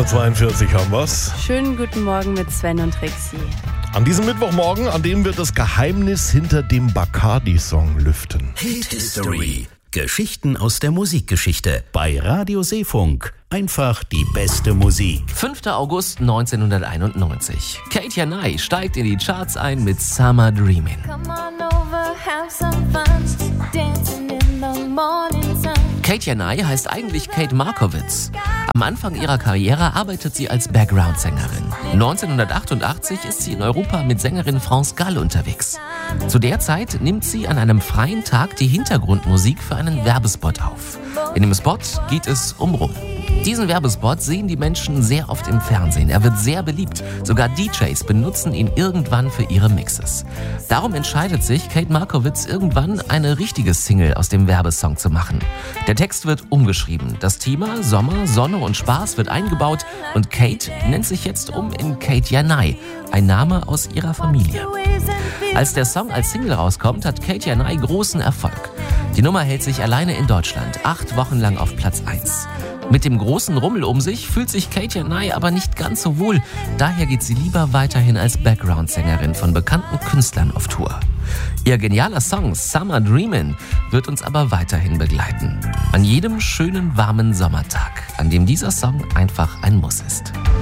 6.42 Uhr haben wir's. Schönen guten Morgen mit Sven und Trixie. An diesem Mittwochmorgen, an dem wir das Geheimnis hinter dem Bacardi-Song lüften. Hit History. Geschichten aus der Musikgeschichte. Bei Radio Seefunk. Einfach die beste Musik. 5. August 1991. Kate Yanai steigt in die Charts ein mit Summer Dreamin'. Kate Yanai heißt eigentlich Kate Markowitz. Am Anfang ihrer Karriere arbeitet sie als Background-Sängerin. 1988 ist sie in Europa mit Sängerin France Gall unterwegs. Zu der Zeit nimmt sie an einem freien Tag die Hintergrundmusik für einen Werbespot auf. In dem Spot geht es um Rum. Diesen Werbespot sehen die Menschen sehr oft im Fernsehen. Er wird sehr beliebt. Sogar DJs benutzen ihn irgendwann für ihre Mixes. Darum entscheidet sich Kate Markowitz irgendwann, eine richtige Single aus dem Werbesong zu machen. Der Text wird umgeschrieben. Das Thema Sommer, Sonne und Spaß wird eingebaut und Kate nennt sich jetzt um in Kate Yanai, ein Name aus ihrer Familie. Als der Song als Single rauskommt, hat Kate Yanai großen Erfolg. Die Nummer hält sich alleine in Deutschland 8 Wochen lang auf Platz 1. Mit dem großen Rummel um sich fühlt sich Kate Yanai aber nicht ganz so wohl. Daher geht sie lieber weiterhin als Background-Sängerin von bekannten Künstlern auf Tour. Ihr genialer Song Summer Dreamin' wird uns aber weiterhin begleiten. An jedem schönen, warmen Sommertag, an dem dieser Song einfach ein Muss ist.